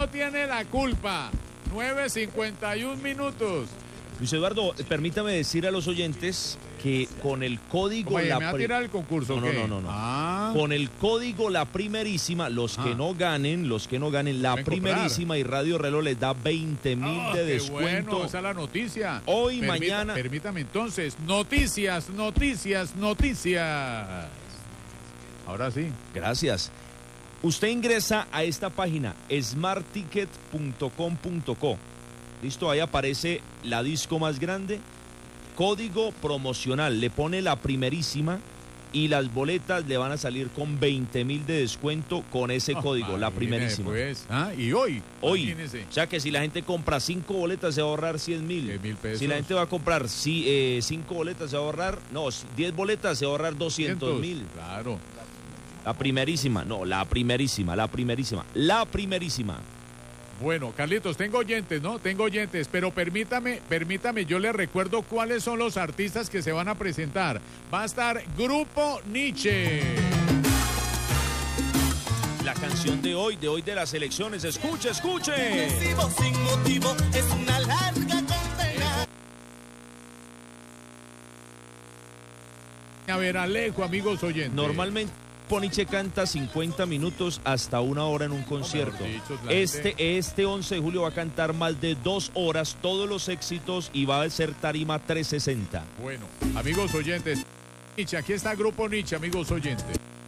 no tiene la culpa. 9:51 minutos. Luis Eduardo, permítame decir a los oyentes que con el código... Oye, ¿me va a tirar el concurso? No. Con el código La Primerísima, los que no ganen, La Primerísima y Radio Reloj les da 20.000 de descuento. Bueno, esa es la noticia. Hoy, mañana... Permítame entonces, noticias. Ahora sí. Gracias. Usted ingresa a esta página, smartticket.com.co. Listo, ahí aparece la disco más grande, código promocional, le pone La Primerísima y las boletas le van a salir con 20.000 de descuento con ese código, La Primerísima. Pues. Y hoy. O sea que si la gente compra 5 boletas se va a ahorrar 100.000. Si la gente va a comprar 5 boletas se va a ahorrar, 10 boletas se va a ahorrar 200.000. Claro. La Primerísima. Bueno, Carlitos, tengo oyentes, ¿no? Pero permítame, yo les recuerdo cuáles son los artistas que se van a presentar. Va a estar Grupo Nietzsche. La canción de hoy de las elecciones, escuche. Sin motivo, es una larga condena. A ver, Alejo, amigos oyentes. Normalmente Nietzsche canta 50 minutos hasta 1 hora en un concierto. Este 11 de julio va a cantar más de 2 horas, todos los éxitos, y va a ser tarima 360. Bueno, amigos oyentes, Nietzsche, aquí está Grupo Nietzsche, amigos oyentes.